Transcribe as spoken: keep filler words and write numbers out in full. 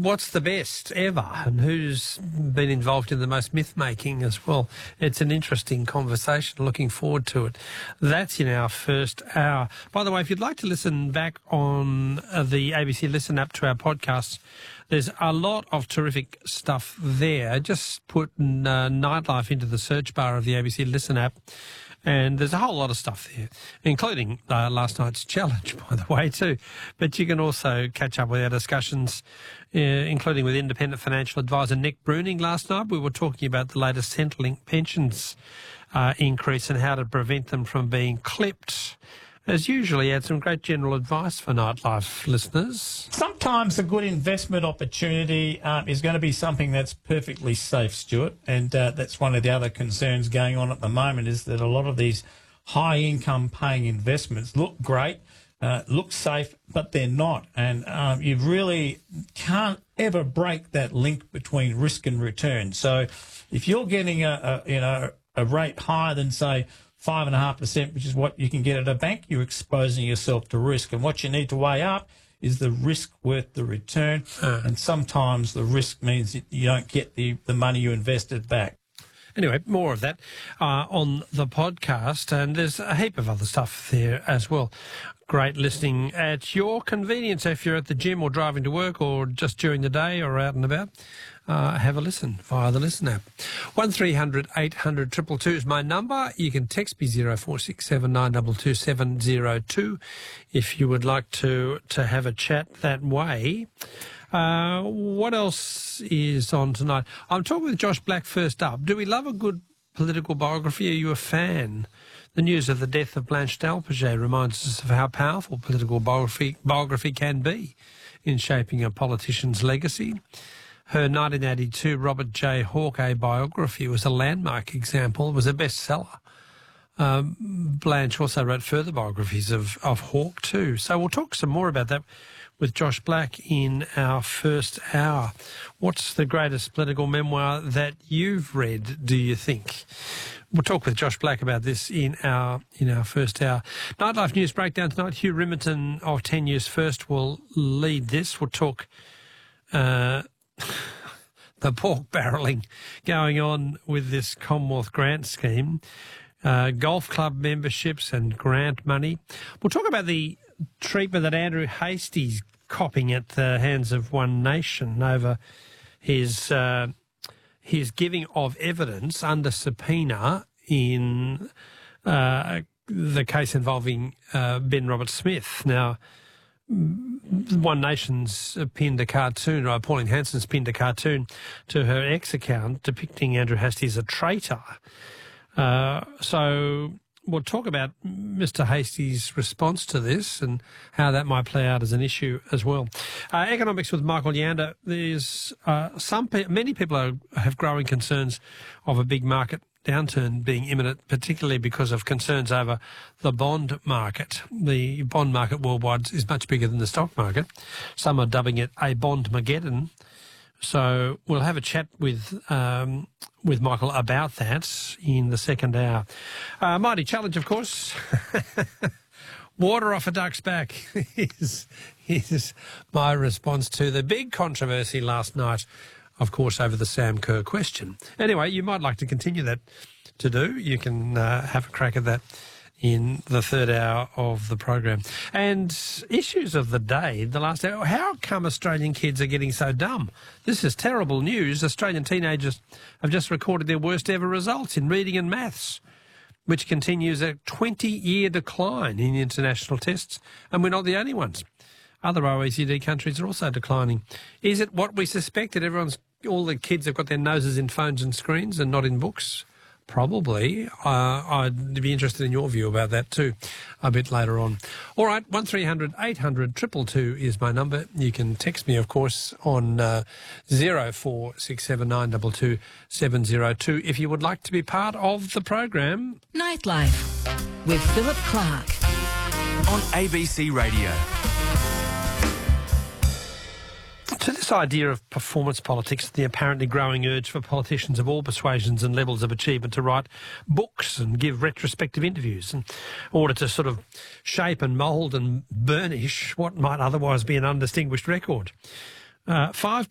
what's the best ever and who's been involved in the most myth-making as well. It's an interesting conversation. Looking forward to it. That's in our first hour. By the way, if you'd like to listen back on uh, the A B C Listen app to our podcasts, there's a lot of terrific stuff there. Just put uh, Nightlife into the search bar of the A B C Listen app, and there's a whole lot of stuff there, including uh, last night's challenge, by the way, too. But you can also catch up with our discussions, uh, including with independent financial advisor Nick Bruning last night. We were talking about the latest Centrelink pensions uh, increase and how to prevent them from being clipped. As usual, he had some great general advice for Nightlife listeners. Sometimes a good investment opportunity um, is going to be something that's perfectly safe, Stuart, and uh, that's one of the other concerns going on at the moment, is that a lot of these high-income paying investments look great, uh, look safe, but they're not. And um, you really can't ever break that link between risk and return. So if you're getting a, a you know a rate higher than, say, five and a half percent, which is what you can get at a bank, you're exposing yourself to risk. And what you need to weigh up is the risk worth the return. Uh. And sometimes the risk means that you don't get the, the money you invested back. Anyway, more of that uh, on the podcast, and there's a heap of other stuff there as well. Great listening at your convenience if you're at the gym or driving to work or just during the day or out and about. Uh, have a listen via the Listen app. one three hundred eight hundred two two two is my number. You can text me zero four six seven nine two two seven zero two if you would like to, to have a chat that way. Uh, what else is on tonight? I'm talking with Josh Black first up. Do we love a good political biography? Are you a fan? The news of the death of Blanche Delpage reminds us of how powerful political biography, biography can be in shaping a politician's legacy. Her nineteen eighty-two Robert J. Hawke biography was a landmark example. It was a bestseller. Um, Blanche also wrote further biographies of, of Hawke too. So we'll talk some more about that with Josh Black in our first hour. What's the greatest political memoir that you've read, do you think? We'll talk with Josh Black about this in our in our first hour. Nightlife News Breakdown tonight. Hugh Rimerton of ten News First will lead this. We'll talk uh, the pork barrelling going on with this Commonwealth grant scheme, uh, golf club memberships and grant money. We'll talk about the treatment that Andrew Hastie's copping at the hands of One Nation over his uh, his giving of evidence under subpoena in uh, the case involving uh, Ben Roberts-Smith. Now, One Nation's pinned a cartoon, or Pauline Hanson's pinned a cartoon to her X account depicting Andrew Hastie as a traitor. Uh, so we'll talk about Mister Hastie's response to this and how that might play out as an issue as well. Uh, economics with Michael Yander. There's uh, some pe- many people are, have growing concerns of a big market downturn being imminent, particularly because of concerns over the bond market. The bond market worldwide is much bigger than the stock market. Some are dubbing it a bond-mageddon. So we'll have a chat with um, with Michael about that in the second hour. Uh, Mighty Challenge, of course. Water off a duck's back is, is my response to the big controversy last night, of course, over the Sam Kerr question. Anyway, you might like to continue that to do. You can uh, have a crack at that in the third hour of the program. And issues of the day, the last hour, how come Australian kids are getting so dumb? This is terrible news. Australian teenagers have just recorded their worst ever results in reading and maths, which continues a twenty-year decline in international tests, and we're not the only ones. Other O E C D countries are also declining. Is it what we suspected? Everyone's, all the kids have got their noses in phones and screens and not in books? Probably. Uh, I'd be interested in your view about that too a bit later on. All right, one three hundred eight hundred two two two is my number. You can text me, of course, on uh, zero four six seven nine two two seven zero two if you would like to be part of the program. Nightlife with Philip Clark on A B C Radio. To this idea of performance politics, the apparently growing urge for politicians of all persuasions and levels of achievement to write books and give retrospective interviews in order to sort of shape and mould and burnish what might otherwise be an undistinguished record. Uh, five